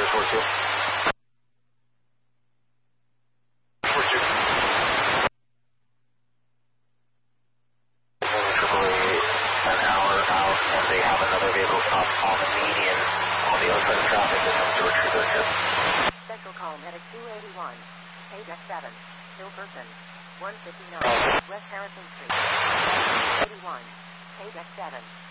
42. 42. An hour out, and they have another vehicle up on the median on the other side of traffic that comes to retrieve those ships. Central column headed 281, page X7, Hilverton, 159, West Harrison Street. 81, page X7.